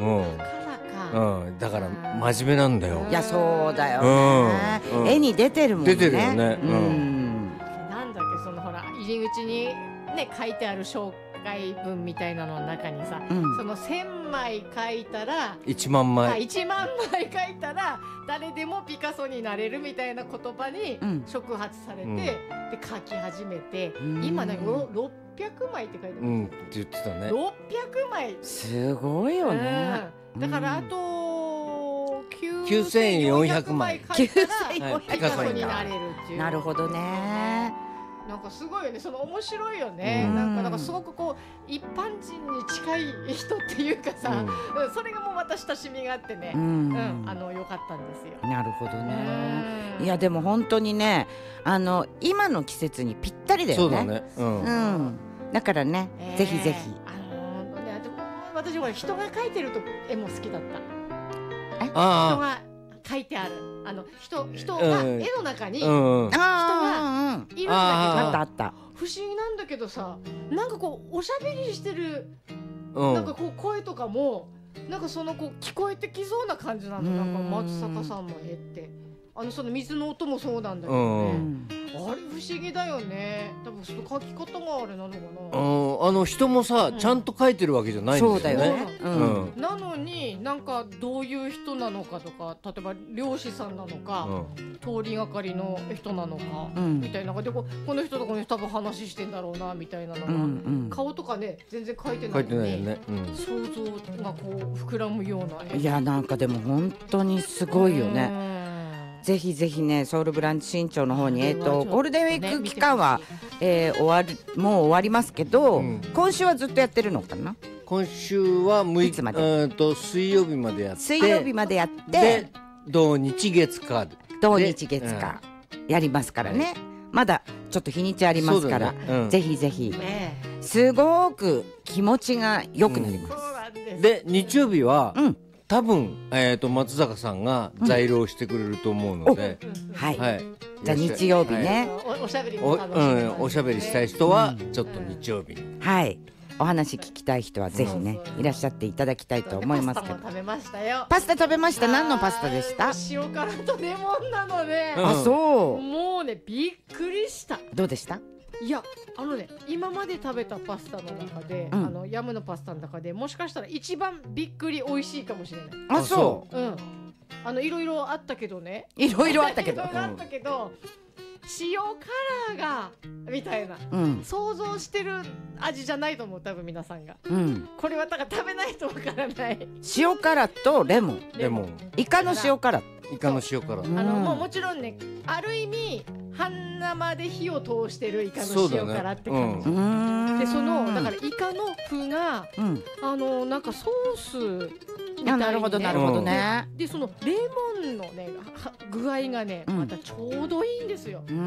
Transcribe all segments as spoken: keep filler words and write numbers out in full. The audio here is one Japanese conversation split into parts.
うん、 だからか、 うん、だから真面目なんだよ。 いやそうだよね、 うんうん、 絵に出てるもんね。 出てるよね、 うん、 なんだっけそのほら入り口にね書いてある紹介文みたいなのの中にさ、 うん、 そのせんまい書いたらいちまんまい、 いちまんまい書いたら誰でもピカソになれるみたいな言葉に触発されて、うん、で書き始めて、うん、今ねろっぴゃくまいって書いてます、 うん、って言ってたね。 ろっぴゃくまいすごいよね、 うん、だからあときゅうせんよんひゃくまい書いたらピカソになれるっていう。 なるほどね。 なんかすごいよね、その面白いよね、うん、なんかなんかすごくこう一般人に近い人っていうかさ、うん、それがもうまた親しみがあってね、うんうん、あの良かったんですよ。 なるほどね。いやでも本当にね、あの今の季節にぴったりだよね。 そうだね、うんうん、だからね、えー、ぜひぜひ。 あのーね、私は人が描いてると絵も好きだった。え人が書いてあるあの 人, 人が絵の中に人がいるんだけど、 あったあった、 不思議なんだけどさ、なんかこうおしゃべりしてる、うん、なんかこう声とかもなんかそのこう聞こえてきそうな感じなの。なんか松坂さんの絵ってあのその水の音もそうなんだけどね、うん、あれ不思議だよね。多分その書き方があれなのかな、 うん、あの人もさ、うん、ちゃんと書いてるわけじゃないんですよね。そうだよね、 うんうん、なのになんかどういう人なのかとか、例えば漁師さんなのか、うん、通りがかりの人なのか、うん、みたいなで こ, この人とこの人多分話してんだろうなみたいなのが、うんうん、顔とかね全然書いてないのに、ねうん、想像がこう膨らむような。 いやなんかでも本当にすごいよね。ぜひぜひね、ソウルブランチ新潮の方に、えーとゴールデンウィーク期間は、えー、終わるもう終わりますけど、うん、今週はずっとやってるのかな。 今週はむいつまで、うんと水曜日までやって水曜日までやってで土日月火土日月火やりますからね、うん、まだちょっと日にちありますから、ねうん、ぜひぜひ、ね、すごく気持ちが良くなります、 うん、で日曜日は、うん多分、えー、と松坂さんが材料してくれると思うので、 うんはいはい、じゃあ日曜日ね、 はい、お, おしゃべりも楽しみ、うん、おしゃべりしたい人はちょっと日曜日に、 うん、はいお話聞きたい人はぜひね、うん、いらっしゃっていただきたいと思いますけど。 パスタも食べましたよ。 パスタ食べました。何のパスタでした？ 塩辛とレモンなので、 うん、あそうもうねびっくりした。 どうでした？ いやあのね今まで食べたパスタの中で、うん、あのヤムのパスタの中でもしかしたら一番びっくり美味しいかもしれない。 あそう、 うん、あのいろいろあったけどねいろいろあったけどいろいろあったけど、塩辛がみたいな、うん、想像してる味じゃないと思う多分皆さんが、うん、これはだから食べないとわからない。 塩辛とレモンレモンイカの塩辛イカの塩辛、あのもうもちろんねある意味半生で火を通してるイカの塩辛って感じ、ねうん、でそのだからイカの麩が、うん、あのなんかソースみたいに、ね、 なるほどなるほどね。 でそのレモンのね具合がねまたちょうどいいんですよ、うん、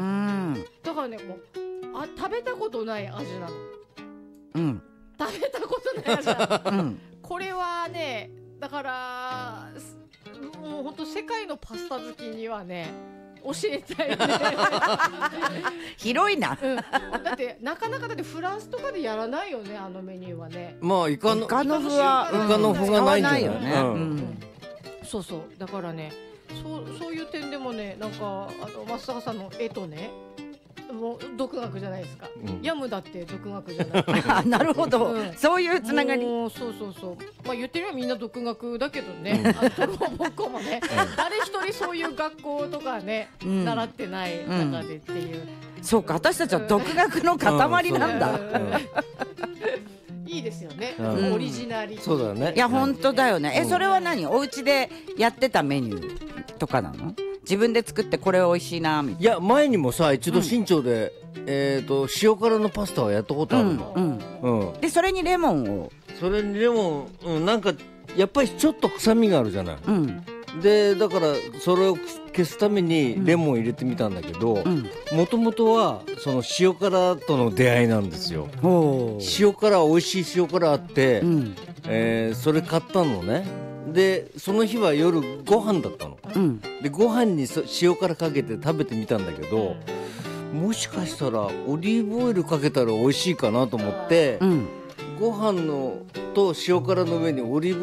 だからねもうあ食べたことない味なの、うん、食べたことない味なの、うん、これはねだからもう本当世界のパスタ好きにはね教えたいね広いな、 うん、だってなかなかだってフランスとかでやらないよねあのメニューはね。 まあイカのイカの麩はイカの麩がないんじゃないよね、うんうん、そうそうだからねそう、そういう点でもねなんかあの松坂さんの絵とねもう独学じゃないですか、うん、ヤムだって独学じゃないなるほど、うん、そういうつながり。 そうそうそう、まあ言ってるよみんな独学だけどね、うん、あの僕もね、うん、誰一人そういう学校とかね、うん、習ってない中でっていう、 うん、そうか私たちは独学の塊なんだ、 いいですよね、うん、オリジナリティ。 そうだね。 いや本当だよね。えそれは何お家でやってたメニューとかなの？自分で作ってこれ美味しいなみたいな。 いや前にもさ一度新潮で、うん、えーと塩辛のパスタはやったことあるの、うんうんうん、でそれにレモンをそれにレモン、うん、なんかやっぱりちょっと臭みがあるじゃない、うん、でだからそれを消すためにレモンを入れてみたんだけどもともとはその塩辛との出会いなんですよ。塩辛美味しい塩辛あって、うんえー、それ買ったのね。でその日は夜ご飯だったの、うん、でご飯に塩辛かけて食べてみたんだけどもしかしたらオリーブオイルかけたら美味しいかなと思って、うん、ご飯のと塩辛の上にオリーブ